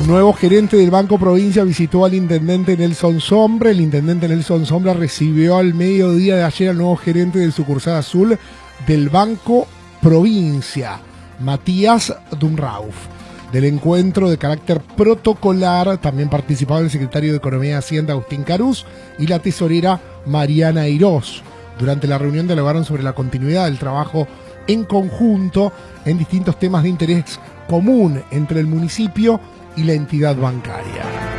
Nuevo gerente del Banco Provincia visitó al intendente Nelson Sombra. El intendente Nelson Sombra recibió al mediodía de ayer al nuevo gerente del sucursal azul del Banco Provincia, Matías Dunrauf. Del encuentro de carácter protocolar también participaron el secretario de Economía y Hacienda, Agustín Carús, y la tesorera Mariana Irós. Durante la reunión dialogaron sobre la continuidad del trabajo en conjunto en distintos temas de interés común entre el municipio y la entidad bancaria.